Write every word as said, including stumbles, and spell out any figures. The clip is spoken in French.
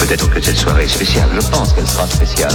peut-être que cette soirée est spéciale. Je pense qu'elle sera spéciale.